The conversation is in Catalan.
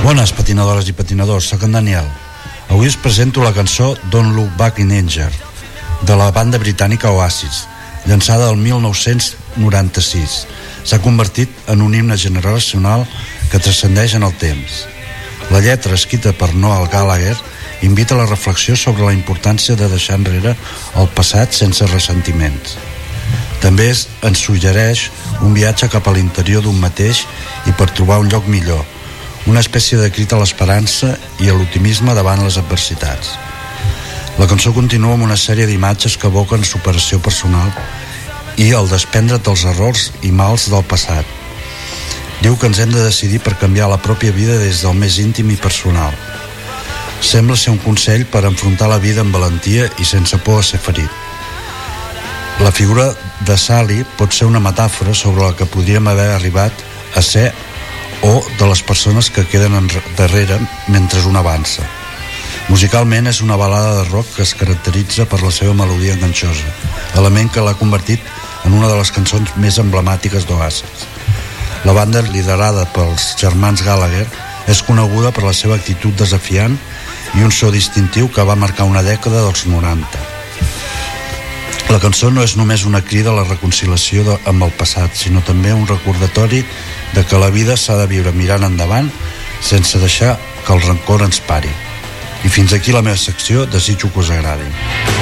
Bones patinadores i patinadors, soc en Daniel. Avui us presento la cançó Don't Look Back in Anger, de la banda britànica Oasis, llançada el 1996. S'ha convertit en un himne generacional que transcendeix en el temps. La lletra, escrita per Noel Gallagher, invita a la reflexió sobre la importància de deixar enrere el passat sense ressentiments. També ens suggereix un viatge cap a l'interior d'un mateix i per trobar un lloc millor, una espècie de crit a l'esperança i a l'optimisme davant les adversitats. La cançó continua amb una sèrie d'imatges que evoquen superació personal i el desprendre't dels errors i mals del passat. Diu que ens hem de decidir per canviar la pròpia vida des del més íntim i personal. Sembla ser un consell per enfrontar la vida amb valentia i sense por a ser ferit. La figura de Sally pot ser una metàfora sobre la que podríem haver arribat a ser o de les persones que queden darrere mentre un avança. Musicalment és una balada de rock que es caracteritza per la seva melodia enganxosa, element que l'ha convertit en una de les cançons més emblemàtiques d'Oasis. La banda, liderada pels germans Gallagher, és coneguda per la seva actitud desafiant i un so distintiu que va marcar una dècada dels 90. La cançó no és només una crida a la reconciliació amb el passat, sinó també un recordatori de que la vida s'ha de viure mirant endavant sense deixar que el rancor ens pari. I fins aquí la meva secció, desitjo que us agradi.